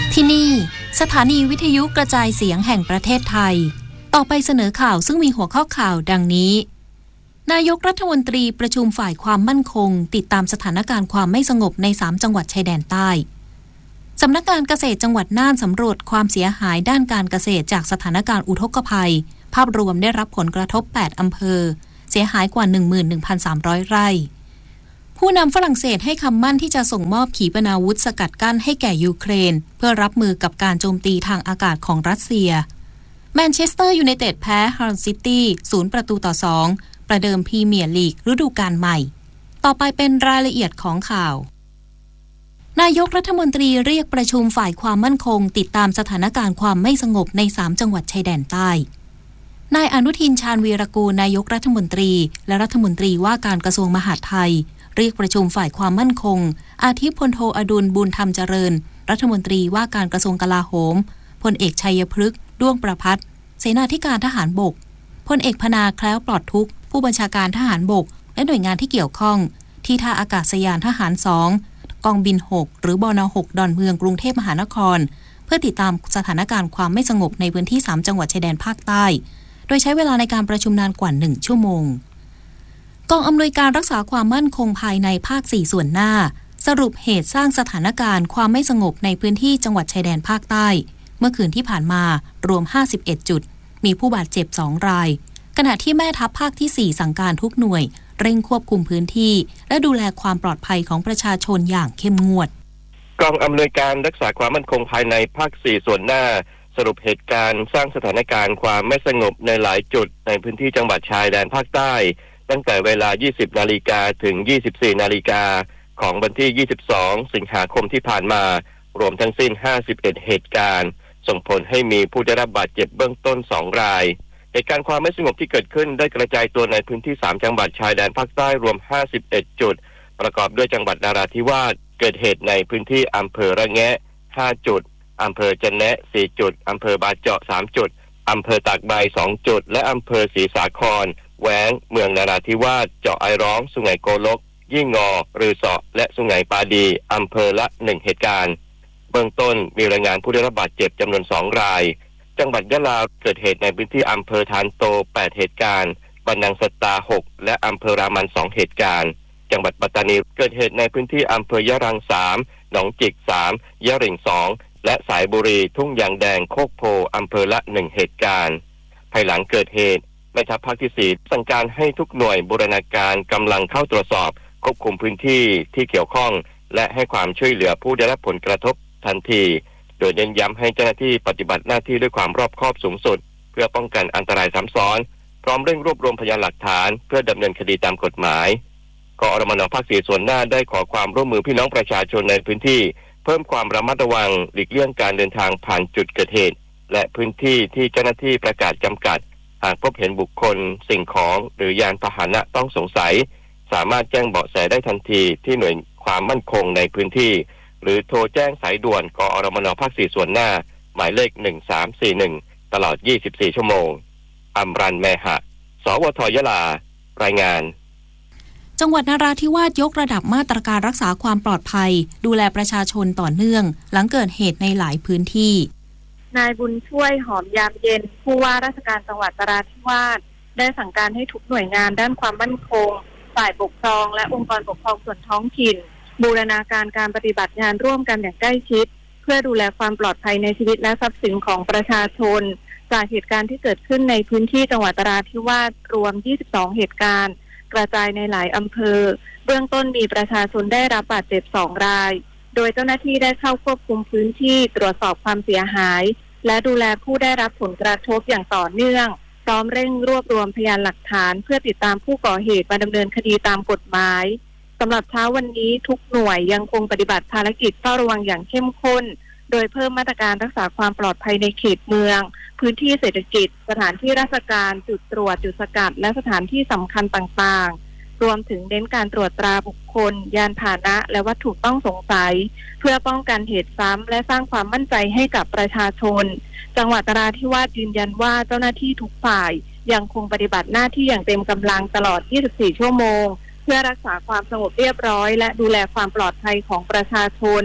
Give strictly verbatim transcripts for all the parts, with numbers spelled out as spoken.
ที่นี่สถานีวิทยุกระจายเสียงแห่งประเทศไทยต่อไปเสนอข่าวซึ่งมีหัวข้อข่าวดังนี้นายกรัฐมนตรีประชุมฝ่ายความมั่นคงติดตามสถานการณ์ความไม่สงบในสามจังหวัดชายแดนใต้สำนักงานเกษตรจังหวัดน่านสำรวจความเสียหายด้านการเกษตรจากสถานการณ์อุทกภัยภาพรวมได้รับผลกระทบแปดอำเภอเสียหายกว่า หนึ่งหมื่นหนึ่งพันสามร้อย ไร่ผู้นำฝรั่งเศสให้คำมั่นที่จะส่งมอบขีปนาวุธสกัดกั้นให้แก่ยูเครนเพื่อรับมือกับการโจมตีทางอากาศของรัสเซียแมนเชสเตอร์ยูไนเต็ดแพ้ฮัลซิตี้ศูนย์ประตูต่อสองประเดิมพรีเมียร์ลีกฤดูกาลใหม่ต่อไปเป็นรายละเอียดของข่าวนายกรัฐมนตรีเรียกประชุมฝ่ายความมั่นคงติดตามสถานการณ์ความไม่สงบในสามจังหวัดชายแดนใต้นายอนุทินชาญวีรกูลนายกรัฐมนตรีและรัฐมนตรีว่าการกระทรวงมหาดไทยเรียกประชุมฝ่ายความมั่นคงอาทิพลโทอดุลบุญธรรมเจริญรัฐมนตรีว่าการกระทรวงกลาโหมพลเอกชัยพฤกษ์ด้วงประภัสเสนาธิการทหารบกพลเอกพนาแคล้วปลอดทุกข์ผู้บัญชาการทหารบกและหน่วยงานที่เกี่ยวข้องที่ท่าอากาศยานทหารสองกองบินหกหรือบนหกดอนเมืองกรุงเทพมหานครเพื่อติดตามสถานการณ์ความไม่สงบในพื้นที่สามจังหวัดชายแดนภาคใต้โดยใช้เวลาในการประชุมนานกว่าหนึ่งชั่วโมงกองอำนวยการรักษาความมั่นคงภายในภาคสี่ส่วนหน้าสรุปเหตุสร้างสถานการณ์ความไม่สงบในพื้นที่จังหวัดชายแดนภาคใต้เมื่อคืนที่ผ่านมารวมห้าสิบเอ็ดจุดมีผู้บาดเจ็บสองรายขณะที่แม่ทัพภาคที่สี่สั่งการทุกหน่วยเร่งควบคุมพื้นที่และดูแลความปลอดภัยของประชาชนอย่างเข้มงวดกองอำนวยการรักษาความมั่นคงภายในภาคสี่ส่วนหน้าสรุปเหตุการณ์สร้างสถานการณ์ความไม่สงบในหลายจุดในพื้นที่จังหวัดชายแดนภาคใต้ตั้งแต่เวลา ยี่สิบนาฬิกา ถึง ยี่สิบสี่นาฬิกา ของวันที่ ยี่สิบสอง สิงหาคมที่ผ่านมารวมทั้งสิ้น ห้าสิบเอ็ด เหตุการณ์ส่งผลให้มีผู้ได้รับบาดเจ็บเบื้องต้น สอง รายเหตุการณ์ความไม่สงบที่เกิดขึ้นได้กระจายตัวในพื้นที่ สาม จังหวัดชายแดนภาคใต้รวม ห้าสิบเอ็ด จุดประกอบด้วยจังหวัดนราธิวาสเกิดเหตุในพื้นที่อำเภอระแงะ ห้า จุดอำเภอจะแนะ สี่ จุดอำเภอบาเจาะ สาม จุดอำเภอตากใบ สอง จุดและอำเภอศรีสาครแหวงเมืองนราธิวาสเจาะไอร้องสุไหงโกลกยี่งอรือเสาะและสุไหงปาดีอำเภอละหนึ่งเหตุการณ์เบื้องต้นมีรายงานผู้ได้รับบาดเจ็บจำนวนสองรายจังหวัดยะลาเกิดเหตุในพื้นที่อำเภอทานโตแปดเหตุการณ์บันนังสตาหกและอำเภอรามันสองเหตุการณ์จังหวัดปัตตานีเกิดเหตุในพื้นที่อำเภอยะรังสามหนองจิกสามยะริงสองและสายบุรีทุ่งยางแดงโคกโพอำเภอละหนึ่งเหตุการณ์ภายหลังเกิดเหตุแม่ทัพภาคที่สี่สั่งการให้ทุกหน่วยบูรณาการกำลังเข้าตรวจสอบควบคุมพื้นที่ที่เกี่ยวข้องและให้ความช่วยเหลือผู้ได้รับผลกระทบทันทีโดยเน้นย้ำให้เจ้าหน้าที่ปฏิบัติหน้าที่ด้วยความรอบคอบสูงสุดเพื่อป้องกันอันตรายซ้ำซ้อนพร้อมเร่งรวบรวมพยานหลักฐานเพื่อดำเนินคดีตามกฎหมายกอรมน.ภาคสี่ส่วนหน้าได้ขอความร่วมมือพี่น้องประชาชนในพื้นที่เพิ่มความระมัดระวังหลีกเลี่ยงการเดินทางผ่านจุดเกิดเหตุและพื้นที่ที่เจ้าหน้าที่ประกาศจำกัดหากพบเห็นบุคคลสิ่งของหรือยานพาหนะต้องสงสัยสามารถแจ้งเบาะแสได้ทันทีที่หน่วยความมั่นคงในพื้นที่หรือโทรแจ้งสายด่วนกอรมน.ภาคสี่ส่วนหน้าหมายเลขหนึ่งสามสี่หนึ่งตลอดยี่สิบสี่ชั่วโมงอำรันแมหะสวทยะลารายงานจังหวัดนราธิวาสยกระดับมาตรการรักษาความปลอดภัยดูแลประชาชนต่อเนื่องหลังเกิดเหตุในหลายพื้นที่นายบุญช่วยหอมยามเย็นผู้ว่าราชการจังหวัดนราธิวาสได้สั่งการให้ทุกหน่วยงานด้านความมั่นคงฝ่ายปกครองและองค์กรปกครองส่วนท้องถิ่นบูรณาการการปฏิบัติงานร่วมกันอย่างใกล้ชิดเพื่อดูแลความปลอดภัยในชีวิตและทรัพย์สินของประชาชนจากเหตุการณ์ที่เกิดขึ้นในพื้นที่จังหวัดนราธิวาสรวมยี่สิบสองเหตุการณ์กระจายในหลายอำเภอเบื้องต้นมีประชาชนได้รับบาดเจ็บสองรายโดยเจ้าหน้าที่ได้เข้าควบคุมพื้นที่ตรวจสอบความเสียหายและดูแลผู้ได้รับผลกระทบอย่างต่อเนื่องพร้อมเร่งรวบรวมพยานหลักฐานเพื่อติดตามผู้ก่อเหตุมาดำเนินคดีตามกฎหมายสำหรับเช้าวันนี้ทุกหน่วยยังคงปฏิบัติภารกิจเฝ้าระวังอย่างเข้มข้นโดยเพิ่มมาตรการรักษาความปลอดภัยในเขตเมืองพื้นที่เศรษฐกิจสถานที่ราชการจุดตรวจจุดสกัดและสถานที่สำคัญต่างๆรวมถึงเน้นการตรวจตราบุคคลยานพาหนะและวัตถุต้องสงสัยเพื่อป้องกันเหตุซ้ำและสร้างความมั่นใจให้กับประชาชนจังหวัดนราธิวาสยืนยันว่าเจ้าหน้าที่ทุกฝ่ายยังคงปฏิบัติหน้าที่อย่างเต็มกำลังตลอดยี่สิบสี่ชั่วโมงเพื่อรักษาความสงบเรียบร้อยและดูแลความปลอดภัยของประชาชน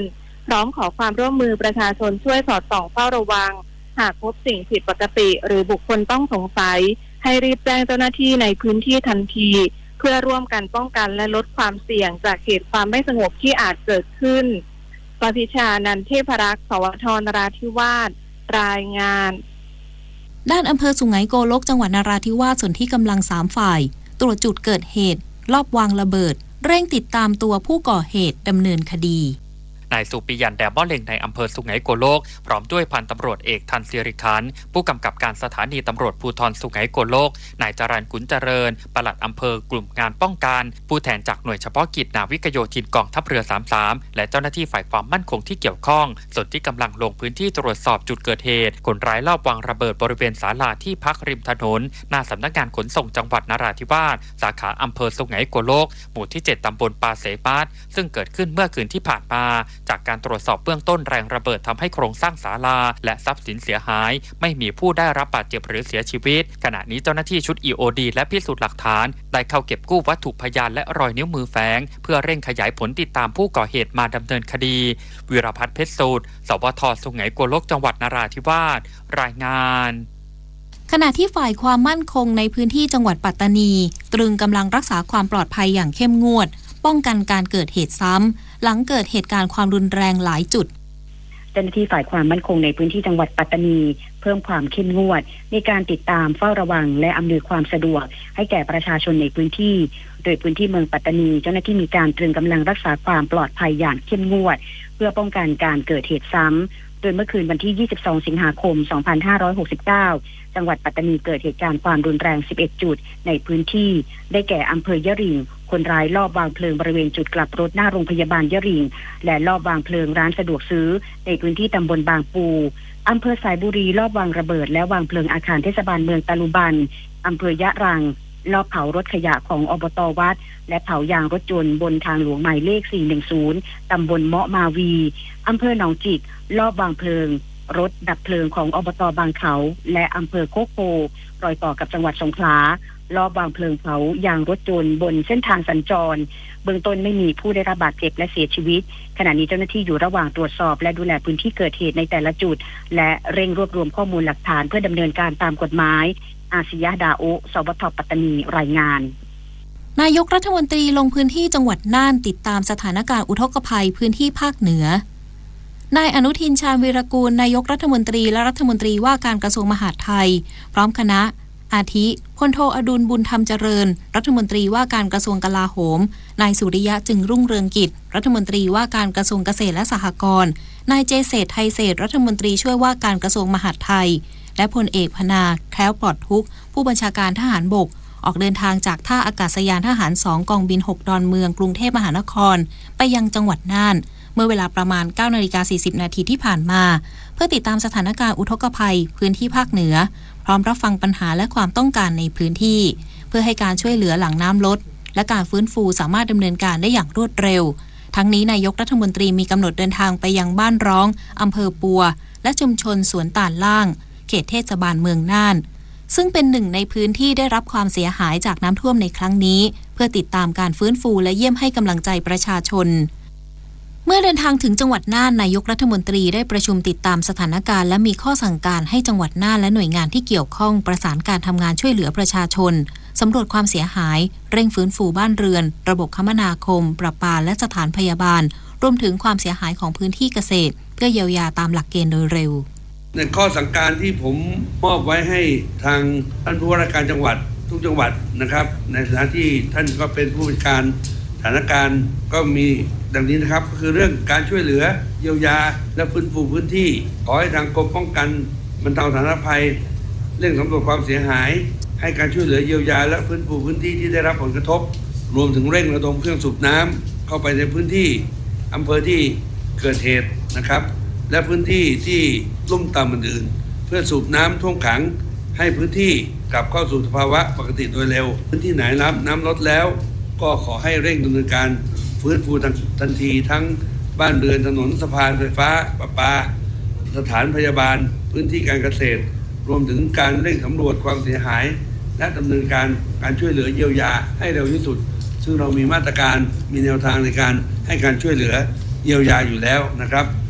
พร้อมขอความร่วมมือประชาชนช่วยสอดส่องเฝ้าระวังหากพบสิ่งผิดปกติหรือบุคคลต้องสงสัยให้รีบแจ้งเจ้าหน้าที่ในพื้นที่ทันทีเพื่อร่วมกันป้องกันและลดความเสี่ยงจากเหตุความไม่สงบที่อาจเกิดขึ้นปภิชานันท์เทพรักษ์ สวท นราธิวาสรายงานด้านอำเภอสุไหงโกลกจังหวัดนราธิวาสส่วนที่กำลังสามฝ่ายตรวจจุดเกิดเหตุลอบวางระเบิดเร่งติดตามตัวผู้ก่อเหตุดำเนินคดีนายสุปิยันแดบบ้อเล็งในอำเภอสุไหงโกลกพร้อมด้วยพันตำรวจเอกทันศิริคันผู้กำกับการสถานีตำรวจภูธรสุไหงโกลกนายจรัญกุลเจริญปลัดอำเภอกลุ่มงานป้องกันผู้แทนจากหน่วยเฉพาะกิจนาวิกโยธินกองทัพเรือสามสิบสามและเจ้าหน้าที่ฝ่ายความมั่นคงที่เกี่ยวข้องส่วนที่กำลังลงพื้นที่ตรวจสอบจุดเกิดเหตุคนร้ายลอบวางระเบิดบริเวณศาลาที่พักริมถนนหน้าสำนักงานขนส่งจังหวัดนราธิวาสสาขาอำเภอสุไหงโกลกหมู่ที่เจ็ดตำบลปาเสปาดซึ่งเกิดขึ้นเมื่อคืนที่ผ่านมาจากการตรวจสอบเบื้องต้นแรงระเบิดทำให้โครงสร้างศาลาและทรัพย์สินเสียหายไม่มีผู้ได้รับบาดเจ็บหรือเสียชีวิตขณะนี้เจ้าหน้าที่ชุด อี โอ ดี และพิสูจน์หลักฐานได้เข้าเก็บกู้วัตถุพยานและรอยนิ้วมือแฝงเพื่อเร่งขยายผลติดตามผู้ก่อเหตุมาดำเนินคดีวิรพัฒน์เพชรสูตรสวท สุไหงโกลกจังหวัดนราธิวาสรายงานขณะที่ฝ่ายความมั่นคงในพื้นที่จังหวัดปัตตานีตรึงกำลังรักษาความปลอดภัยอย่างเข้มงวดป้องกันการเกิดเหตุซ้ำหลังเกิดเหตุการณ์ความรุนแรงหลายจุดเจ้าหน้าที่ฝ่ายความมั่นคงในพื้นที่จังหวัดปัตตานีเพิ่มความเข้มงวดในการติดตามเฝ้าระวังและอำนวยความสะดวกให้แก่ประชาชนในพื้นที่โดยพื้นที่เมืองปัตตานีเจ้าหน้าที่มีการตรึงกำลังรักษาความปลอดภัยอย่างเข้มงวดเพื่อป้องกันการเกิดเหตุซ้ำโดยเมื่อคืนวันที่ยี่สิบสองสิงหาคมสองพันห้าร้อยหกสิบเก้าจังหวัดปัตตานีเกิดเหตุการณ์ความรุนแรงสิบเอ็ดจุดในพื้นที่ได้แก่อำเภอยะริงคนร้ายลอบวางเพลิงบริเวณจุดกลับรถหน้าโรงพยาบาลยะริงและลอบวางเพลิงร้านสะดวกซื้อในพื้นที่ตำบลบางปูอำเภอสายบุรีลอบวางระเบิดและวางเพลิงอาคารเทศบาลเมืองตะลุบันอำเภอยะรังลอบเผารถขยะของอบต.วัดและเผายางรถยนต์บนทางหลวงหมายเลขสี่หนึ่งศูนย์ตำบลเมาะมาวีอำเภอหนองจิกลอบวางเพลิงรถดับเพลิงของอบต.บางเขาและอำเภอโคกโพรอยต่อกับจังหวัดสงขลารอบวางเพลิงเผายางรถยนต์บนเส้นทางสัญจรเบื้องต้นไม่มีผู้ได้รับบาดเจ็บและเสียชีวิตขณะนี้เจ้าหน้าที่อยู่ระหว่างตรวจสอบและดูแลพื้นที่เกิดเหตุในแต่ละจุดและเร่งรวบรวมข้อมูลหลักฐานเพื่อดำเนินการตามกฎหมายอาศิยะดาโอสวท ปัตตานีรายงานนายกรัฐมนตรีลงพื้นที่จังหวัดน่านติดตามสถานการณ์อุทกภัยพื้นที่ภาคเหนือนายอนุทินชาญวีรกูลนายกรัฐมนตรีและรัฐมนตรีว่าการกระทรวงมหาดไทยพร้อมคณะอาทิพลโทอดุลบุญธรรมเจริญรัฐมนตรีว่าการกระทรวงกลาโหมนายสุริยะจึงรุ่งเรืองกิจรัฐมนตรีว่าการกระทรวงเกษตรและสหกรณ์นายเจเศรษฐ์ไทยเศรษฐ์รัฐมนตรีช่วยว่าการกระทรวงมหาดไทยและพลเอกพนาแคล้วปลอดทุกข์ผู้บัญชาการทหารบกออกเดินทางจากท่าอากาศยานทหารสองกองบินหกดอนเมืองกรุงเทพมหานครไปยังจังหวัดน่านเมื่อเวลาประมาณ เก้านาฬิกาสี่สิบนาทีที่ผ่านมาเพื่อติดตามสถานการณ์อุทกภัยพื้นที่ภาคเหนือพร้อมรับฟังปัญหาและความต้องการในพื้นที่เพื่อให้การช่วยเหลือหลังน้ำลดและการฟื้นฟูสามารถดำเนินการได้อย่างรวดเร็วทั้งนี้นายกรัฐมนตรีมีกำหนดเดินทางไปยังบ้านร้องอำเภอปัวและชุมชนสวนตาลล่างเขตเทศบาลเมืองน่านซึ่งเป็นหนึ่งในพื้นที่ได้รับความเสียหายจากน้ำท่วมในครั้งนี้เพื่อติดตามการฟื้นฟูและเยี่ยมให้กำลังใจประชาชนเมื่อเดินทางถึงจังหวัดน่านนายกรัฐมนตรีได้ประชุมติดตามสถานการณ์และมีข้อสั่งการให้จังหวัดน่านและหน่วยงานที่เกี่ยวข้องประสานการทำงานช่วยเหลือประชาชนสำรวจความเสียหายเร่งฟื้นฟูบ้านเรือนระบบคมนาคมประปาและสถานพยาบาลรวมถึงความเสียหายของพื้นที่เกษตรเพื่อเยียวยาตามหลักเกณฑ์โดยเร็วในข้อสั่งการที่ผมมอบไว้ให้ทางท่านผู้ว่าราชการจังหวัดทุกจังหวัดนะครับในฐานะที่ท่านก็เป็นผู้จัดการสถานการณ์ก็มีดังนี้นะครับก็คือเรื่องการช่วยเหลือเยียวยาและฟื้นฟูพื้นที่ขอให้ทางกรมป้องกันบรรเทาสาธารณภัยเร่งสำรวจความเสียหายให้การช่วยเหลือเยียวยาและฟื้นฟูพื้นที่ที่ได้รับผลกระทบรวมถึงเร่งระดมเครื่องสูบน้ำเข้าไปในพื้นที่อำเภอที่เกิดเหตุนะครับและพื้นที่ที่ลุ่มต่ำอื่นๆเพื่อสูบน้ำท่วมขังให้พื้นที่กลับเข้าสู่สภาวะปกติโดยเร็วพื้นที่ไหนน้ำน้ำลดแล้วก็ขอให้เร่งดำเนินการฟื้นฟูทันทีทั้งบ้านเรือนถนนสะพานไฟฟ้าประปาสถานพยาบาลพื้นที่การเกษตรรวมถึงการเร่งสำรวจความเสียหายและดำเนินการการช่วยเหลือเยียวยาให้เร็วที่สุดซึ่งเรามีมาตรการมีแนวทางในการให้การช่วยเหลือเยียวยาอยู่แล้วนะครับ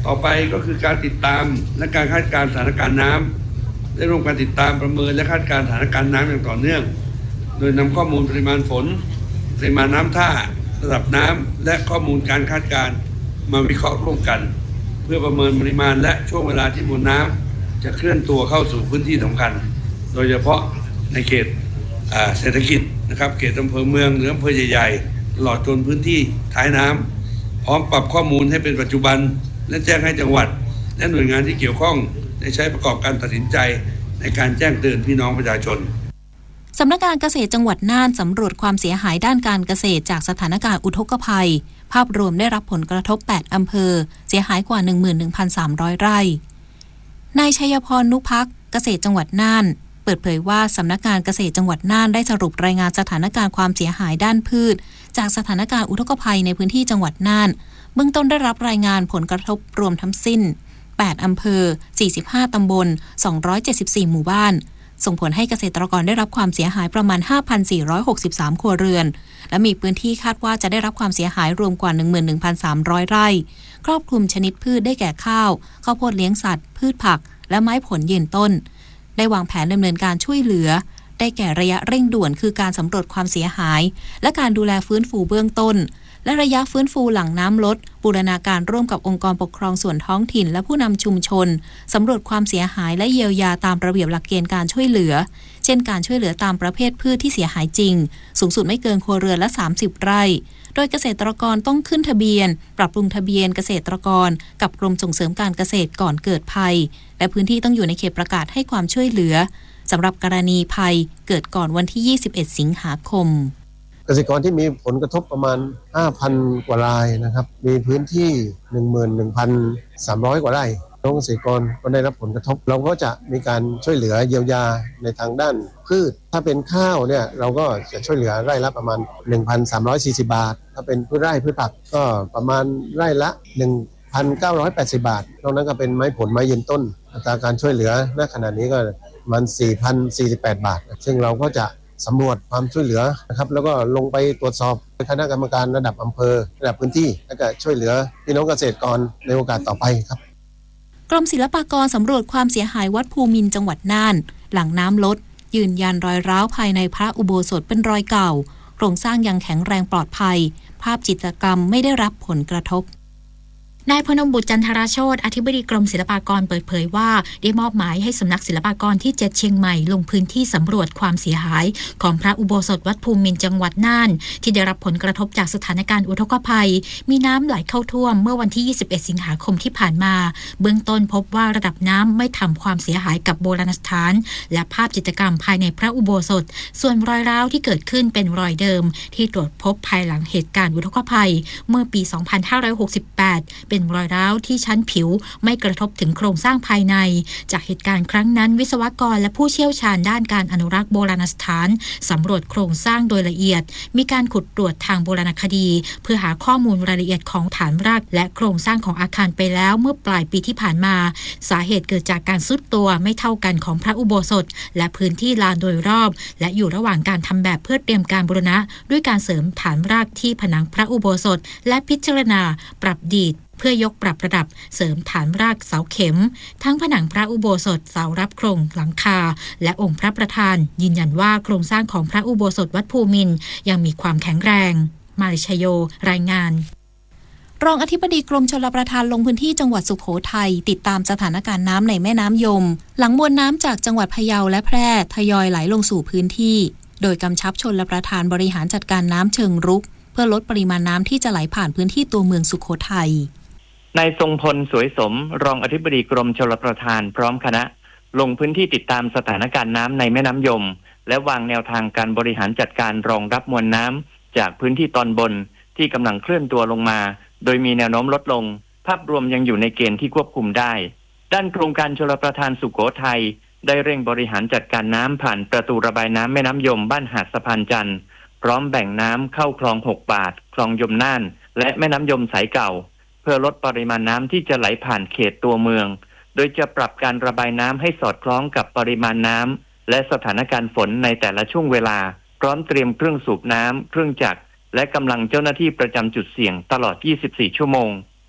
ต่อไปก็คือการติดตามและการคาดการณ์สถานการณ์น้ำได้ร่วมกันติดตามประเมินและคาดการณ์สถานการณ์น้ำอย่างต่อเนื่องโดยนำข้อมูลปริมาณฝนปริมาณน้ำท่าระดับน้ำและข้อมูลการคาดการณ์มาวิเคราะห์ร่วมกันเพื่อประเมินปริมาณและช่วงเวลาที่มวลน้ำจะเคลื่อนตัวเข้าสู่พื้นที่สำคัญโดยเฉพาะในเขตเศรษฐกิจนะครับเขตอำเภอเมืองหรืออำเภอใหญ่ๆตลอดจนพื้นที่ท้ายน้ำพร้อมปรับข้อมูลให้เป็นปัจจุบันและแจ้งให้จังหวัดและหน่วยงานที่เกี่ยวข้องได้ใช้ประกอบการตัดสินใจในการแจ้งเตือนพี่น้องประชาชนสำนักงานเกษตรจังหวัดน่านสำรวจความเสียหายด้านการเกษตรจากสถานการณ์อุทกภัยภาพรวมได้รับผลกระทบแปดอำเภอเสียหายกว่า หนึ่งหมื่นหนึ่งพันสามร้อย ไร่นายชัยพรนุภักเกษตรจังหวัดน่านเปิดเผยว่าสำนักงานเกษตรจังหวัดน่านได้สรุปรายงานสถานการณ์ความเสียหายด้านพืชจากสถานการณ์อุทกภัยในพื้นที่จังหวัดน่านเบื้องต้นได้รับรายงานผลกระทบรวมทั้งสิ้นแปดอำเภอสี่สิบห้าตำบลสองร้อยเจ็ดสิบสี่หมู่บ้านส่งผลให้เกษตรกรได้รับความเสียหายประมาณ ห้าพันสี่ร้อยหกสิบสาม ครัวเรือนและมีพื้นที่คาดว่าจะได้รับความเสียหายรวมกว่า หนึ่งหมื่นหนึ่งพันสามร้อย ไร่ครอบคลุมชนิดพืชได้แก่ข้าวข้าวโพดเลี้ยงสัตว์พืชผักและไม้ผลยืนต้นได้วางแผนดำเนินการช่วยเหลือได้แก่ระยะเร่งด่วนคือการสำรวจความเสียหายและการดูแลฟื้นฟูเบื้องต้นและระยะฟื้นฟูหลังน้ำลดบูรณาการร่วมกับองค์กรปกครองส่วนท้องถิ่นและผู้นำชุมชนสำรวจความเสียหายและเยียวยาตามระเบียบหลักเกณฑ์การช่วยเหลือเช่นการช่วยเหลือตามประเภทพืชที่เสียหายจริงสูงสุดไม่เกินครัวเรือนละสามสิบไร่โดยเกษตรกรต้องขึ้นทะเบียนปรับปรุงทะเบียนเกษตรกรกับกรมส่งเสริมการเกษตรก่อนเกิดภัยและพื้นที่ต้องอยู่ในเขตประกาศให้ความช่วยเหลือสำหรับกรณีภัยเกิดก่อนวันที่ยี่สิบเอ็ดสิงหาคมเกษตรกรที่มีผลกระทบประมาณ ห้าพัน กว่ารายนะครับมีพื้นที่ หนึ่งหมื่นหนึ่งพันสามร้อย กว่าไร่น้องเกษตรกรก็ได้รับผลกระทบเราก็จะมีการช่วยเหลือเยียวยาในทางด้านพืชถ้าเป็นข้าวเนี่ยเราก็จะช่วยเหลือไร่ละประมาณ หนึ่งพันสามร้อยสี่สิบ บาทถ้าเป็นพืชไร่พืชผักก็ประมาณไร่ละ หนึ่งพันเก้าร้อยแปดสิบ บาทนอกนั้นก็เป็นไม้ผลไม้ยืนต้นอัตราการช่วยเหลือณขณะนี้ก็ประมาณ สี่พันสี่สิบแปด บาทซึ่งเราก็จะสำรวจความช่วยเหลือนะครับแล้วก็ลงไปตรวจสอบคณะกรรมการระดับอำเภอระดับพื้นที่แล้วก็ช่วยเหลือพี่น้องเกษตรกรในโอกาสต่อไปครับกรมศิลปากรสำรวจความเสียหายวัดภูมินทร์จังหวัดน่านหลังน้ำลดยืนยันรอยร้าวภายในพระอุโบสถเป็นรอยเก่าโครงสร้างยังแข็งแรงปลอดภัยภาพจิตรกรรมไม่ได้รับผลกระทบนายพนมบุตรจันทราโชติอธิบดีกรมศิลปากรเปิดเผยว่าได้มอบหมายให้สำนักศิลปากรที่เจ็ดเชียงใหม่ลงพื้นที่สำรวจความเสียหายของพระอุโบสถวัดภูมินทร์จังหวัดน่านที่ได้รับผลกระทบจากสถานการณ์อุทกภัยมีน้ำไหลเข้าท่วมเมื่อวันที่ยี่สิบเอ็ดสิงหาคมที่ผ่านมาเบื้องต้นพบว่าระดับน้ำไม่ทำความเสียหายกับโบราณสถานและภาพจิตรกรรมภายในพระอุโบสถส่วนรอยร้าวที่เกิดขึ้นเป็นรอยเดิมที่ตรวจพบภายหลังเหตุการณ์อุทกภัยเมื่อปีสองพันห้าร้อยหกสิบแปดเป็นรอยร้าวที่ชั้นผิวไม่กระทบถึงโครงสร้างภายในจากเหตุการณ์ครั้งนั้นวิศวกรและผู้เชี่ยวชาญด้านการอนุรักษ์โบราณสถานสำรวจโครงสร้างโดยละเอียดมีการขุดตรวจทางโบราณคดีเพื่อหาข้อมูลรายละเอียดของฐานรากและโครงสร้างของอาคารไปแล้วเมื่อปลายปีที่ผ่านมาสาเหตุเกิดจากการทรุดตัวไม่เท่ากันของพระอุโบสถและพื้นที่ลานโดยรอบและอยู่ระหว่างการทำแบบเพื่อเตรียมการบูรณะด้วยการเสริมฐานรากที่ผนังพระอุโบสถและพิจารณาปรับดีดเพื่อยกปรับระดับเสริมฐานรากเสาเข็มทั้งผนังพระอุโบสถเสารับโครงหลังคาและองค์พระประธานยืนยันว่าโครงสร้างของพระอุโบสถวัดภูมินทร์ยังมีความแข็งแรงมาริชโยรายงานรองอธิบดีกรมชลประทานลงพื้นที่จังหวัดสุโขทัยติดตามสถานการณ์น้ำในแม่น้ำยมหลังมวลน้ำจากจังหวัดพะเยาและแพร่ทยอยไหลลงสู่พื้นที่โดยกำชับชลประทานบริหารจัดการน้ำเชิงรุกเพื่อลดปริมาณน้ำที่จะไหลผ่านพื้นที่ตัวเมืองสุโขทัยนายทรงพลสวยสมรองอธิบดีกรมชลประทานพร้อมคณะลงพื้นที่ติดตามสถานการณ์น้ำในแม่น้ำยมและวางแนวทางการบริหารจัดการรองรับมวลน้ำจากพื้นที่ตอนบนที่กำลังเคลื่อนตัวลงมาโดยมีแนวโน้มลดลงภาพรวมยังอยู่ในเกณฑ์ที่ควบคุมได้ด้านโครงการชลประทานสุโขทัยได้เร่งบริหารจัดการน้ำผ่านประตูระบายน้ำแม่น้ำยมบ้านหาดสะพานจันทร์พร้อมแบ่งน้ำเข้าคลองหกบาทคลองยมน่านและแม่น้ำยมสายเก่าเพื่อลดปริมาณน้ำที่จะไหลผ่านเขตตัวเมืองโดยจะปรับการระบายน้ำให้สอดคล้องกับปริมาณน้ำและสถานการณ์ฝนในแต่ละช่วงเวลาพร้อมเตรียมเครื่องสูบน้ำเครื่องจักรและกำลังเจ้าหน้าที่ประจำจุดเสี่ยงตลอดยี่สิบสี่ชั่วโมง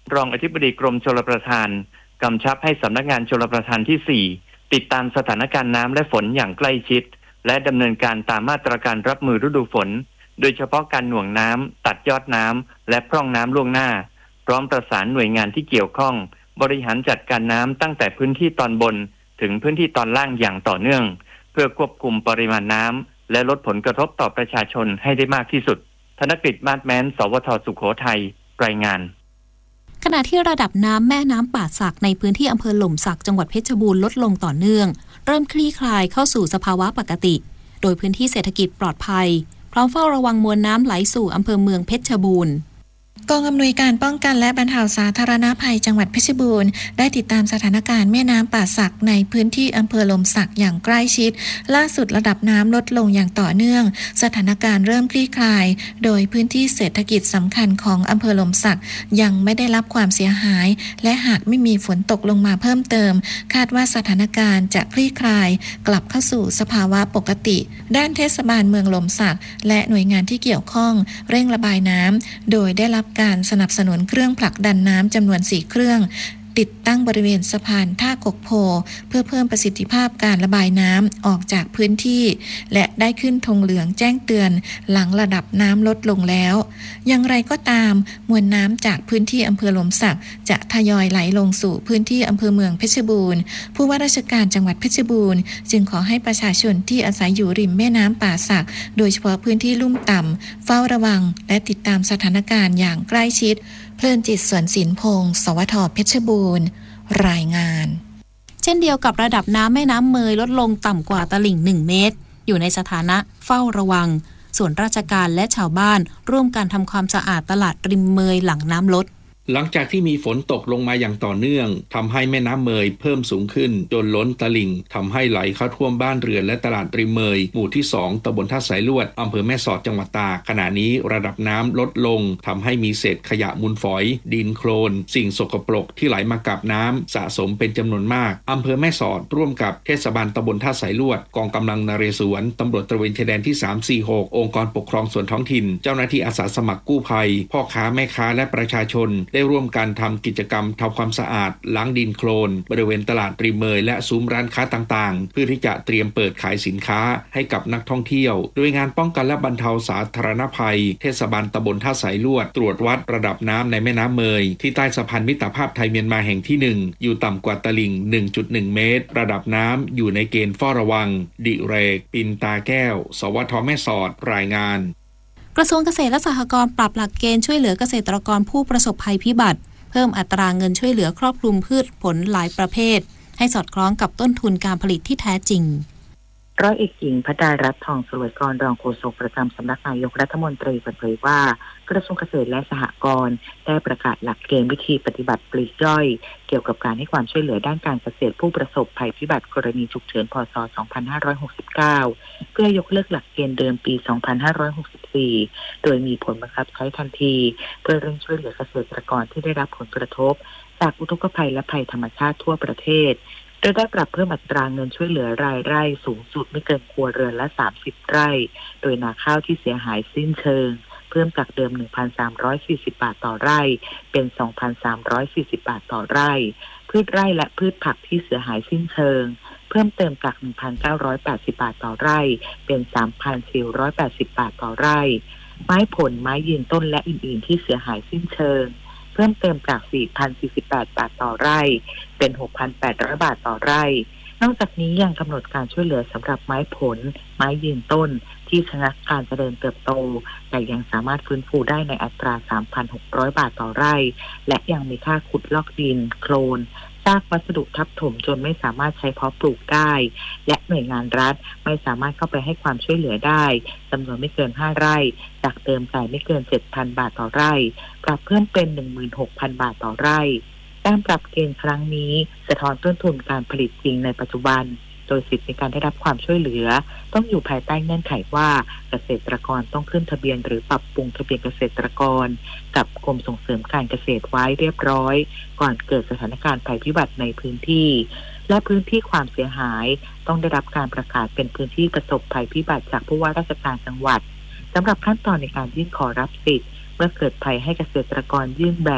รองอธิบดีกรมชลประทานกำชับให้สำนักงานชลประทานที่สี่ติดตามสถานการณ์น้ำและฝนอย่างใกล้ชิดและดำเนินการตามมาตรการรับมือฤดูฝนโดยเฉพาะการหน่วงน้ำตัดยอดน้ำและพร่องน้ำล่วงหน้าพร้อมประสานหน่วยงานที่เกี่ยวข้องบริหารจัดการน้ำตั้งแต่พื้นที่ตอนบนถึงพื้นที่ตอนล่างอย่างต่อเนื่องเพื่อควบคุมปริมาณน้ำและลดผลกระทบต่อประชาชนให้ได้มากที่สุดธนกฤษ มาศแม้น สวท สุโขทัยรายงานขณะที่ระดับน้ำแม่น้ำป่าสักในพื้นที่อำเภอหล่มสักจังหวัดเพชรบูรณ์ลดลงต่อเนื่องเริ่มคลี่คลายเข้าสู่สภาวะปกติโดยพื้นที่เศรษฐกิจปลอดภัยพร้อมเฝ้าระวังมวลน้ำไหลสู่อำเภอเมืองเพชรบูรณ์กองอำนวยการป้องกันและบรรเทาสาธารณภัยจังหวัดเพชรบูรณ์ได้ติดตามสถานการณ์แม่น้ำป่าสักในพื้นที่อำเภอหล่มสักอย่างใกล้ชิดล่าสุดระดับน้ำลดลงอย่างต่อเนื่องสถานการณ์เริ่มคลี่คลายโดยพื้นที่เศรษฐกิจสำคัญของอำเภอหล่มสักยังไม่ได้รับความเสียหายและหากไม่มีฝนตกลงมาเพิ่มเติมคาดว่าสถานการณ์จะคลี่คลายกลับเข้าสู่สภาวะปกติด้านเทศบาลเมืองหล่มสักและหน่วยงานที่เกี่ยวข้องเร่งระบายน้ำโดยได้รับการสนับสนุนเครื่องผลักดันน้ำจำนวนสี่เครื่องติดตั้งบริเวณสะพานท่ากกโพเพื่อเพิ่มประสิทธิภาพการระบายน้ำออกจากพื้นที่และได้ขึ้นธงเหลืองแจ้งเตือนหลังระดับน้ำลดลงแล้วอย่างไรก็ตามมวลน้ำจากพื้นที่อำเภอหล่มสักจะทยอยไหลลงสู่พื้นที่อำเภอเมืองเพชรบูรณ์ผู้ว่าราชการจังหวัดเพชรบูรณ์จึงขอให้ประชาชนที่อาศัยอยู่ริมแม่น้ำป่าสักโดยเฉพาะพื้นที่ลุ่มต่ำเฝ้าระวังและติดตามสถานการณ์อย่างใกล้ชิดเพลินจิตสวนศิลป์พงศ์สวท เพชรบูรณ์รายงานเช่นเดียวกับระดับน้ำแม่น้ำเมยลดลงต่ำกว่าตลิ่งหนึ่งเมตรอยู่ในสถานะเฝ้าระวังส่วนราชการและชาวบ้านร่วมกันทำความสะอาดตลาดริมเมยหลังน้ำลดหลังจากที่มีฝนตกลงมาอย่างต่อเนื่องทำให้แม่น้ำเมยเพิ่มสูงขึ้นจนล้นตลิ่งทำให้ไหลเข้าท่วมบ้านเรือนและตลาดริมเมยหมู่ที่สองตำบลท่าสายลวดอำเภอแม่สอดจังหวัดตากขณะนี้ระดับน้ำลดลงทำให้มีเศษขยะมูลฝอยดินโคลนสิ่งสกปรกที่ไหลมากับน้ำสะสมเป็นจำนวนมากอำเภอแม่สอดร่วมกับเทศบาลตำบลท่าสายลวดกองกำลังนเรศวรตำรวจตระเวนชายแดนที่สาม สี่ หกองค์กรปกครองส่วนท้องถิ่นเจ้าหน้าที่อาสาสมัครกู้ภัยพ่อค้าแม่ค้าและประชาชนได้ร่วมกันทำกิจกรรมทำความสะอาดล้างดินโคลนบริเวณตลาดริมเมยและซุ้มร้านค้าต่างๆเพื่อที่จะเตรียมเปิดขายสินค้าให้กับนักท่องเที่ยวโดยงานป้องกันและบรรเทาสาธารณภัยเทศบาลตำบลท่าสายลวดตรวจวัดระดับน้ำในแม่น้ำเมยที่ใต้สะพานมิตรภาพไทยเมียนมาแห่งที่หนึ่งอยู่ต่ำกว่าตลิ่ง หนึ่งจุดหนึ่ง เมตรระดับน้ำอยู่ในเกณฑ์เฝ้าระวังดิเรกปินตาแก้วสวทแม่สอดรายงานกระทรวงเกษตรและสหกรณ์ปรับหลักเกณฑ์ช่วยเหลือเกษตรกรผู้ประสบภัยพิบัติเพิ่มอัตราเงินช่วยเหลือครอบคลุมพืชผลหลายประเภทให้สอดคล้องกับต้นทุนการผลิตที่แท้จริงร้อยเอกหญิงพดารัตน์ทองสลวยกรรองโฆษกประจำสำนักนายกรัฐมนตรีเปิดเผยว่ากระทรวงเกษตรและสหกรณ์ได้ประกาศหลักเกณฑ์วิธีปฏิบัติปลีกย่อยเกี่ยวกับการให้ความช่วยเหลือด้านการเกษตรผู้ประสบภัยพิบัติกรณีฉุกเฉินพ.ศ. สองพันห้าร้อยหกสิบเก้าเพื่อยกเลิกหลักเกณฑ์เดิมปี สองพันห้าร้อยหกสิบสี่โดยมีผลบังคับใช้ทันทีเพื่อเร่งช่วยเหลือเกษตรกรที่ได้รับผลกระทบจากอุทกภัยและภัยธรรมชาติทั่วประเทศโดยได้ปรับเพิ่มอัตราเงินช่วยเหลือรายไร่สูงสุดไม่เกินครัวเรือนละสามสิบไร่โดยนาข้าวที่เสียหายสิ้นเชิงเพิ่มจากเดิม หนึ่งพันสามร้อยสี่สิบ บาทต่อไร่เป็น สองพันสามร้อยสี่สิบ บาทต่อไร่พืชไร่และพืชผักที่เสียหายสิ้นเชิงเพิ่มเติมจาก หนึ่งพันเก้าร้อยแปดสิบ บาทต่อไร่เป็น สามพันสี่ร้อยแปดสิบ บาทต่อไร่ไม้ผลไม้ยืนต้นและอื่นๆที่เสียหายสิ้นเชิงเพิ่มเติมจาก สี่พันสี่สิบแปด บาทต่อไร่เป็น หกพันแปดร้อย บาทต่อไร่นอกจากนี้ยังกำหนดการช่วยเหลือสำหรับไม้ผลไม้ยืนต้นที่ชะงักการเจริญเติบโตแต่ยังสามารถฟื้นฟูได้ในอัตรา สามพันหกร้อย บาทต่อไร่และยังมีค่าขุดลอกดินโคลนซากวัสดุทับถมจนไม่สามารถใช้เพาะปลูกได้และหน่วยงานรัฐไม่สามารถเข้าไปให้ความช่วยเหลือได้จำนวนไม่เกินห้าไร่จากเดิมจ่ายไม่เกิน เจ็ดพัน บาทต่อไร่ปรับเพิ่มเป็น หนึ่งหมื่นหกพัน บาทต่อไร่การปรับเกณฑ์ครั้งนี้สะท้อนต้นทุนการผลิตจริงในปัจจุบันโดยสิทธิในการได้รับความช่วยเหลือต้องอยู่ภายใต้เงื่อนไขว่าเกษตรกรต้องขึ้นทะเบียนหรือปรับปรุงทะเบียนเกษตรกรกับกรมส่งเสริมการเกษตรไว้เรียบร้อยก่อนเกิดสถานการณ์ภัยพิบัติในพื้นที่และพื้นที่ความเสียหายต้องได้รับการประกาศเป็นพื้นที่ประสบภัยพิบัติจากผู้ว่าราชการจังหวัดสำหรับขั้นตอนในการยื่นขอรับสิทธิ์เมื่อเกิดภัยให้เกษตรกรยื่นแบบ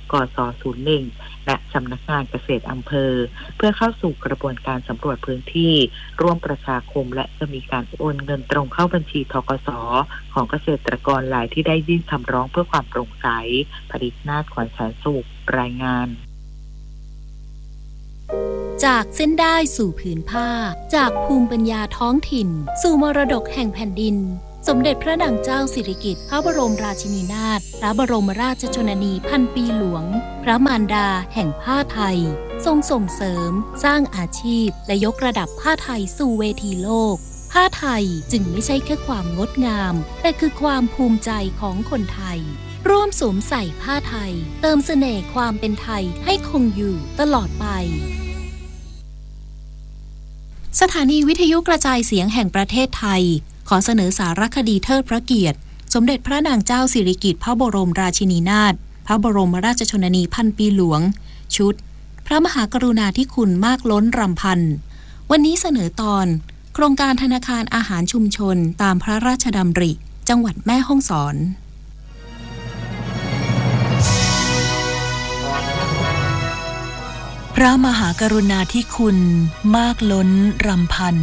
กสศูนย์หนึ่งและสำนักงานเกษตรอำเภอเพื่อเข้าสู่กระบวนการสำรวจพื้นที่ร่วมประชาคมและจะมีการโอนเงินตรงเข้าบัญชีธกสของเกษตรกรรายที่ได้ยื่นคำร้องเพื่อความโปร่งใสผลิตนาฏขวัญแสนสุขรายงานจากเส้นได้สู่ผืนผ้าจากภูมิปัญญาท้องถิ่นสู่มรดกแห่งแผ่นดินสมเด็จพระนางเจ้าสิริกิติ์พระบรมราชินีนาถพระบรมราชชนนีพันปีหลวงพระมารดาแห่งผ้าไทยทรงส่งเสริมสร้างอาชีพและยกระดับผ้าไทยสู่เวทีโลกผ้าไทยจึงไม่ใช่แค่ความงดงามแต่คือความภูมิใจของคนไทยร่วมสวมใส่ผ้าไทยเติมเสน่ห์ความเป็นไทยให้คงอยู่ตลอดไปสถานีวิทยุกระจายเสียงแห่งประเทศไทยขอเสนอสารคดีเทิดพระเกียรติสมเด็จพระนางเจ้าสิริกิติ์พระบรมราชินีนาถพระบรมราชชนนีพันปีหลวงชุดพระมหากรุณาธิคุณมากล้นรำพันวันนี้เสนอตอนโครงการธนาคารอาหารชุมชนตามพระราชดำริจังหวัดแม่ฮ่องสอนพระมหากรุณาธิคุณมากล้นรำพัน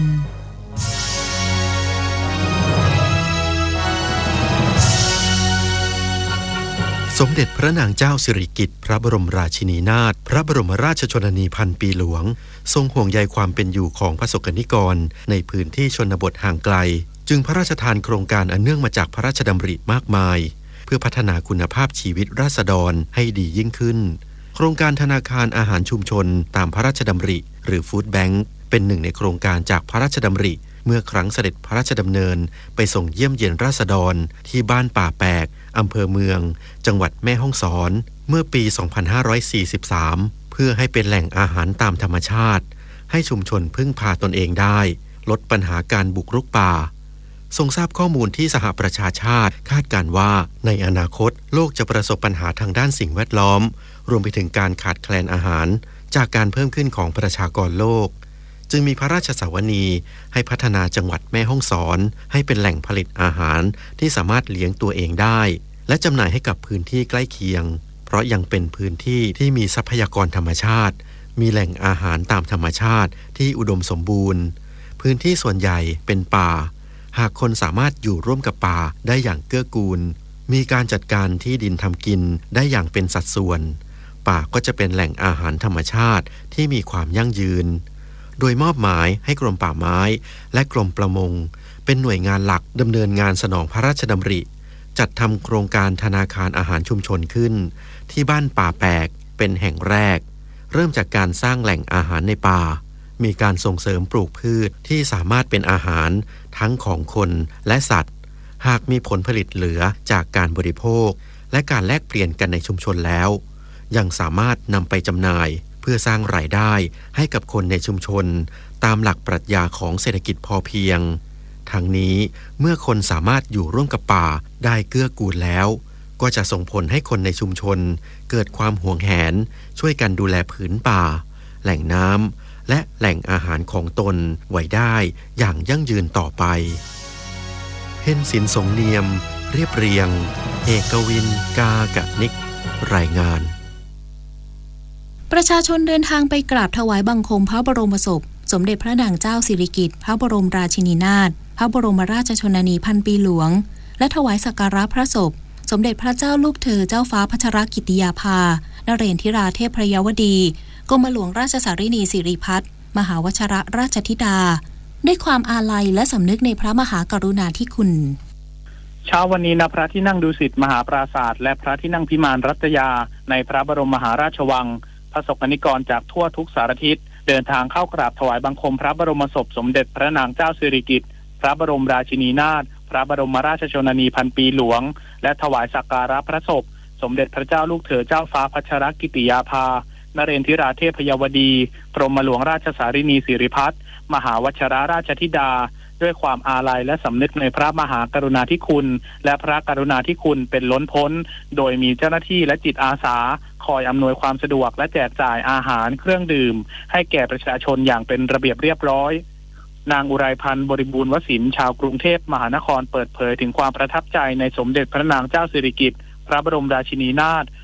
สมเด็จพระนางเจ้าสิริกิติ์พระบรมราชินีนาถพระบรมราชชนนีพันปีหลวงทรงห่วงใยความเป็นอยู่ของประสบกนิกรในพื้นที่ชนบทห่างไกลจึงพระราชทานโครงการอันเนื่องมาจากพระราชดำริมากมายเพื่อพัฒนาคุณภาพชีวิตราษฎรให้ดียิ่งขึ้นโครงการธนาคารอาหารชุมชนตามพระราชดำริหรือฟู้ดแบงค์เป็นหนึ่งในโครงการจากพระราชดำริเมื่อครั้งเสด็จพระราชดำเนินไปส่งเยี่ยมเยียนราษฎรที่บ้านป่าแปกอำเภอเมืองจังหวัดแม่ฮ่องสอนเมื่อปี สองพันห้าร้อยสี่สิบสาม เพื่อให้เป็นแหล่งอาหารตามธรรมชาติให้ชุมชนพึ่งพาตนเองได้ลดปัญหาการบุกรุกป่าทรงทราบข้อมูลที่สหประชาชาติคาดการณ์ว่าในอนาคตโลกจะประสบปัญหาทางด้านสิ่งแวดล้อมรวมไปถึงการขาดแคลนอาหารจากการเพิ่มขึ้นของประชากรโลกจึงมีพระราชสาวนีให้พัฒนาจังหวัดแม่ฮ่องสอนให้เป็นแหล่งผลิตอาหารที่สามารถเลี้ยงตัวเองได้และจำหน่ายให้กับพื้นที่ใกล้เคียงเพราะยังเป็นพื้นที่ที่มีทรัพยากรธรรมชาติมีแหล่งอาหารตามธรรมชาติที่อุดมสมบูรณ์พื้นที่ส่วนใหญ่เป็นป่าหากคนสามารถอยู่ร่วมกับป่าได้อย่างเกื้อกูลมีการจัดการที่ดินทำกินได้อย่างเป็นสัดส่วนป่าก็จะเป็นแหล่งอาหารธรรมชาติที่มีความยั่งยืนโดยมอบหมายให้กรมป่าไม้และกรมประมงเป็นหน่วยงานหลักดำเนินงานสนองพระราชดำริจัดทำโครงการธนาคารอาหารชุมชนขึ้นที่บ้านป่าแปกเป็นแห่งแรกเริ่มจากการสร้างแหล่งอาหารในป่ามีการส่งเสริมปลูกพืชที่สามารถเป็นอาหารทั้งของคนและสัตว์หากมีผลผลิตเหลือจากการบริโภคและการแลกเปลี่ยนกันในชุมชนแล้วยังสามารถนำไปจำหน่ายเพื่อสร้างรายได้ให้กับคนในชุมชนตามหลักปรัชญาของเศรษฐกิจพอเพียงทั้งนี้เมื่อคนสามารถอยู่ร่วมกับป่าได้เกื้อกูลแล้วก็จะส่งผลให้คนในชุมชนเกิดความหวงแหนช่วยกันดูแลผืนป่าแหล่งน้ำและแหล่งอาหารของตนไว้ได้อย่างยั่งยืนต่อไปเพ็ญศิลป์สงเนียมเรียบเรียงเอกวินกากะนิกรายงานประชาชนเดินทางไปกราบถวายบังคมพระบรมศพสมเด็จพระนางเจ้าสิริกิติ์พระบรมราชินีนาถพระบรมราชชนนีพันปีหลวงและถวายสักการะพระศพสมเด็จพระเจ้าลูกเธอเจ้าฟ้าพัชรกิติยาภานเรศธิราเทพพระเยาวดีกรมหลวงราชสารินีสิริพัฒน์มหาวชรราชธิดาด้วยความอาลัยและสำนึกในพระมหากรุณาธิคุณเช้าวันนี้ณพระที่นั่งดุสิตมหาปราสาทและพระที่นั่งพิมานรัตยาในพระบรมมหาราชวังพระสกนิกรจากทั่วทุกสารทิศเดินทางเข้ากราบถวายบังคมพระบรมศพสมเด็จพระนางเจ้าสิริกิติ์พระบรมราชินีนาถพระบรมราชชนนีพันปีหลวงและถวายสักการะพระศพสมเด็จพระเจ้าลูกเธอเจ้าฟ้าพัชรกิติยาภานเรศธิราเทพพยาวดีกรมหลวงราชสารินีสิริพัฒน์มหาวชรราชธิดาด้วยความอาลัยและสำนึกในพระมหากรุณาธิคุณและพระกรุณาธิคุณเป็นล้นพ้นโดยมีเจ้าหน้าที่และจิตอาสาคอยอำนวยความสะดวกและแจกจ่ายอาหารเครื่องดื่มให้แก่ประชาชนอย่างเป็นระเบียบเรียบร้อยนางอุไรพันธ์บริบูรณ์วสินทร์ชาวกรุงเทพมหานครเปิดเผยถึงความประทับใจในสมเด็จพระนางเจ้าสิริกิติ์พระบรมราชินีนาถ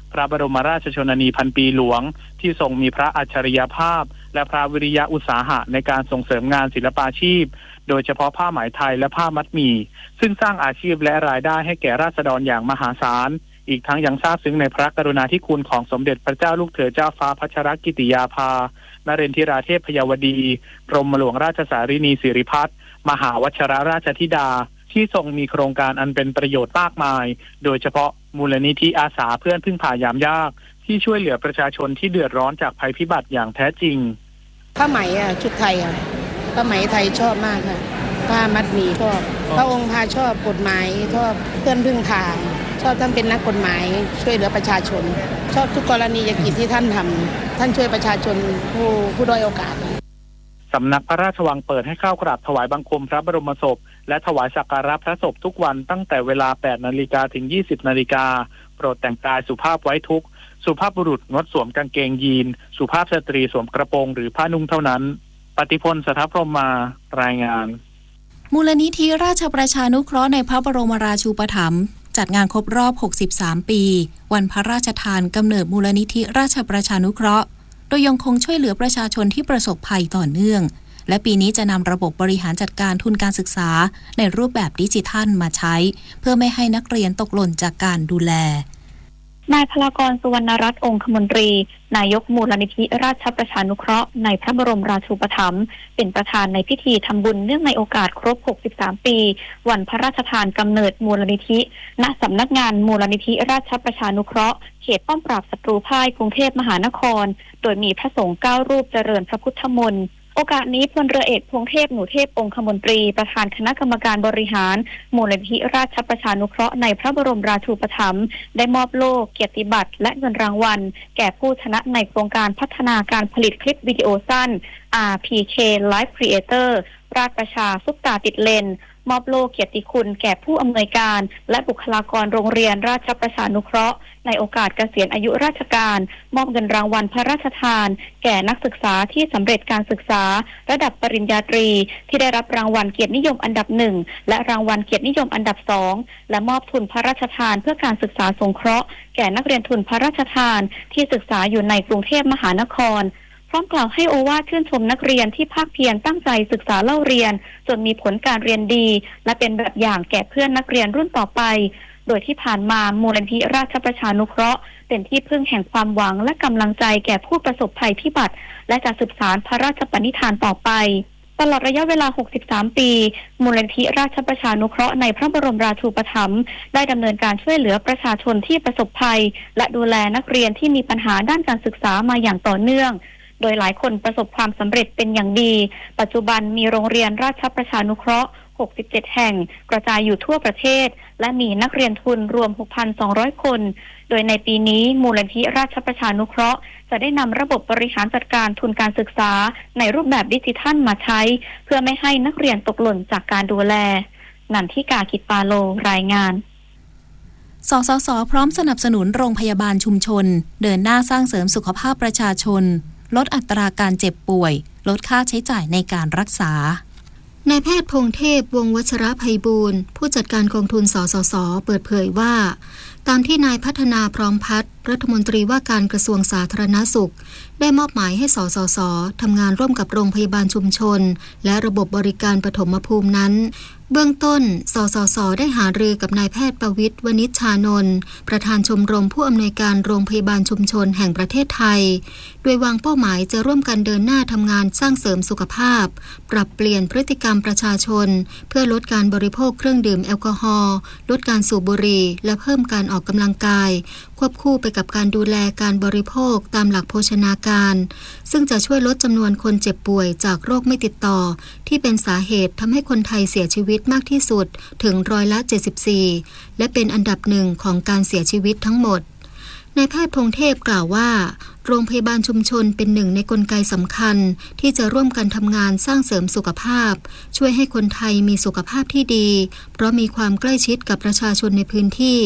พระบรมราชชนนีพันปีหลวงที่ทรงมีพระอัจฉริยภาพและพระวิริยะอุตสาหะในการส่งเสริมงานศิลปาชีพโดยเฉพาะผ้าไหมไทยและผ้ามัดหมี่ซึ่งสร้างอาชีพและรายได้ให้แก่ราษฎรอย่างมหาศาลอีกทั้งยังซาบซึ้งในพระกรุณาธิคุณของสมเด็จพระเจ้าลูกเธอเจ้าฟ้าพัชรกิติยาภานเรนทิราเทพพยาวดีกรมหลวงราชสารินีสิริพัฒน์มหาวชิรราชธิดาที่ทรงมีโครงการอันเป็นประโยชน์มากมายโดยเฉพาะมูลนิธิอาสาเพื่อนพึ่งพายามยากที่ช่วยเหลือประชาชนที่เดือดร้อนจากภัยพิบัติอย่างแท้จริงผ้าไหมอ่ะชุดไทยอ่ะผ้าไหมไทยชอบมากค่ะผ้ามัดหมี่ชอบพระองค์พาชอบกฎหมายชอบเพื่อนพึ่งพาชอบท่านเป็นนักกฎหมายช่วยเหลือประชาชนชอบทุกกรณียกิจที่ท่านทำท่านช่วยประชาชนผู้ผู้ด้อยโอกาสสำนักพระราชวังเปิดให้เข้ากราบถวายบังคมพระบรมศพและถวายสักการะพระศพทุกวันตั้งแต่เวลา แปดนาฬิกา ถึง ยี่สิบนาฬิกาโปรดแต่งกายสุภาพไว้ทุกข์สุภาพบุรุษงดสวมกางเกงยีนสุภาพสตรีสวมกระโปรงหรือผ้านุ่งเท่านั้นปฏิพล สถพรหมารายงานมูลนิธิราชประชานุเคราะห์ในพระบรมราชูปถัมภ์จัดงานครบรอบหกสิบสามปีวันพระราชทานกำเนิดมูลนิธิราชประชานุเคราะห์โดยยังคงช่วยเหลือประชาชนที่ประสบภัยต่อเนื่องและปีนี้จะนำระบบบริหารจัดการทุนการศึกษาในรูปแบบดิจิทัลมาใช้เพื่อไม่ให้นักเรียนตกหล่นจากการดูแลนายพลากรสุวรรณรัตน์องคมนตรีนายกมูลนิธิราชประชานุเคราะห์ในพระบรมราชูปถัมภ์เป็นประธานในพิธีทำบุญเนื่องในโอกาสครบหกสิบสามปีวันพระราชทานกำเนิดมูลนิธิณสำนักงานมูลนิธิราชประชานุเคราะห์เขตป้อมปราบศัตรูพ่ายกรุงเทพมหานครโดยมีพระสงฆ์เก้ารูปเจริญพระพุทธมนต์โอกาสนี้พลเรือเอกพงเทพหนูเทพองคมนตรีประธานคณะกรรมการบริหารมูลนิธิราชประชานุเคราะห์ในพระบรมราชูปถัมภ์ได้มอบโล่เกียรติบัตรและเงินรางวัลแก่ผู้ชนะในโครงการพัฒนาการผลิตคลิปวิดีโอสั้น อาร์ พี เค Live Creator ราชประชาซุปตาติดเลนมอบโล่เกียรติคุณแก่ผู้อำนวยการและบุคลากรโรงเรียนราชประชานุเคราะห์ในโอกาสเกษียณอายุราชการมอบเงินรางวัลพระราชทานแก่นักศึกษาที่สำเร็จการศึกษาระดับปริญญาตรีที่ได้รับรางวัลเกียรตินิยมอันดับหนึ่งและรางวัลเกียรตินิยมอันดับสองและมอบทุนพระราชทานเพื่อการศึกษาสงเคราะห์แก่นักเรียนทุนพระราชทานที่ศึกษาอยู่ในกรุงเทพมหานครพร้อมกล่าวให้โอวาทชื่นชมนักเรียนที่ภาคเพียรตั้งใจศึกษาเล่าเรียนจนมีผลการเรียนดีและเป็นแบบอย่างแก่เพื่อนนักเรียนรุ่นต่อไปโดยที่ผ่านมามูลนิธิราชประชานุเคราะห์เป็นที่พึ่งแห่งความหวังและกำลังใจแก่ผู้ประสบภัยพิบัติและจะสืบสานพระราชปณิธานต่อไปตลอดระยะเวลาหกสิบสามปีมูลนิธิราชประชานุเคราะห์ในพระบรมราชูปถัมภ์ได้ดำเนินการช่วยเหลือประชาชนที่ประสบภัยและดูแลนักเรียนที่มีปัญหาด้านการศึกษามาอย่างต่อเนื่องโดยหลายคนประสบความสำเร็จเป็นอย่างดีปัจจุบันมีโรงเรียนราชประชานุเคราะห์หกสิบเจ็ดแห่งกระจายอยู่ทั่วประเทศและมีนักเรียนทุนรวม หกพันสองร้อย คนโดยในปีนี้มูลนิธิราชประชานุเคราะห์จะได้นำระบบบริหารจัดการทุนการศึกษาในรูปแบบดิจิทัลมาใช้เพื่อไม่ให้นักเรียนตกหล่นจากการดูแลนันทิกากิจปาโลรายงานสสส.พร้อมสนับสนุนโรงพยาบาลชุมชนเดินหน้าสร้างเสริมสุขภาพประชาชนลดอัตราการเจ็บป่วยลดค่าใช้จ่ายในการรักษานายแพทย์พงเทพวงศ์วัชรไพบูลย์ผู้จัดการกองทุนสสส.เปิดเผยว่าตามที่นายพัฒนาพร้อมพัฒน์รัฐมนตรีว่าการกระทรวงสาธารณสุขได้มอบหมายให้สสส.ทำงานร่วมกับโรงพยาบาลชุมชนและระบบบริการปฐมภูมินั้นเบื้องต้นสสส.ได้หารือกับนายแพทย์ประวิตรวณิชชานนท์ประธานชมรมผู้อำนวยการโรงพยาบาลชุมชนแห่งประเทศไทยโดยวางเป้าหมายจะร่วมกันเดินหน้าทำงานสร้างเสริมสุขภาพปรับเปลี่ยนพฤติกรรมประชาชนเพื่อลดการบริโภคเครื่องดื่มแอลกอฮอล์ลดการสูบบุหรี่และเพิ่มการออกกำลังกายควบคู่ไปกับการดูแลการบริโภคตามหลักโภชนาการซึ่งจะช่วยลดจำนวนคนเจ็บป่วยจากโรคไม่ติดต่อที่เป็นสาเหตุทำให้คนไทยเสียชีวิตมากที่สุดถึงร้อยละเจ็ดสิบสี่และเป็นอันดับหนึ่งของการเสียชีวิตทั้งหมดนายแพทย์พงเทพกล่าวว่าโรงพยาบาลชุมชนเป็นหนึ่งในกลไกสำคัญที่จะร่วมกันทำงานสร้างเสริมสุขภาพช่วยให้คนไทยมีสุขภาพที่ดีเพราะมีความใกล้ชิดกับประชาชนในพื้นที่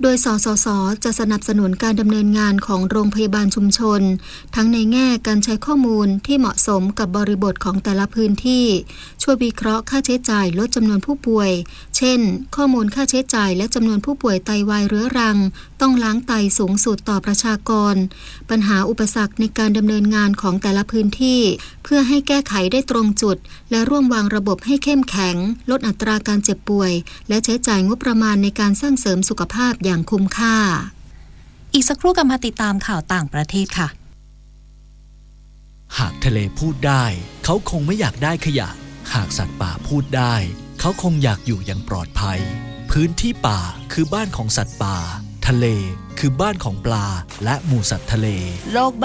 โดยสสส.จะสนับสนุนการดำเนินงานของโรงพยาบาลชุมชนทั้งในแง่การใช้ข้อมูลที่เหมาะสมกับบริบทของแต่ละพื้นที่ช่วยวิเคราะห์ค่าใช้จ่ายลดจำนวนผู้ป่วยเช่นข้อมูลค่าใช้จ่ายและจำนวนผู้ป่วยไตวายเรื้อรังต้องล้างไตสูงสุดต่อประชากรปัญหาอุปสรรคในการดำเนินงานของแต่ละพื้นที่เพื่อให้แก้ไขได้ตรงจุดและร่วมวางระบบให้เข้มแข็งลดอัตราการเจ็บป่วยและใช้จ่ายงบประมาณในการสร้างเสริมสุขภาพอย่างคุ้มค่าอีกสักครู่กันมาติดตามข่าวต่างประเทศค่ะหากทะเลพูดได้เขาคงไม่อยากได้ขยะหากสัตว์ป่าพูดได้เขาคงอยากอยู่อย่างปลอดภัยพื้นที่ป่าคือบ้านของสัตว์ป่าทะเลคือบ้านของปลาและหมู่สัตว์ทะเลโลก